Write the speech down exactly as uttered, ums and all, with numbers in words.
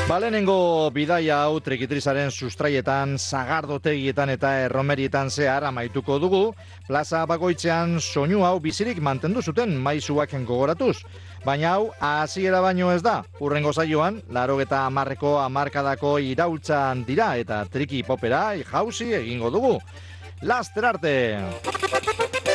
Balenengo bidaia hau trikitrizaren sustraietan, sagardotegietan eta erromerietan zehar amaituko dugu, plaza bakoitzean soinu hau bizirik mantendu zuten maisuak gogoratuz. Baina hau, hasiera baino ez da. Hurrengo saioan, laurogeta hamarreko hamarkadako iraultzan dira eta triki popera jauzi egingo dugu. Laster arte!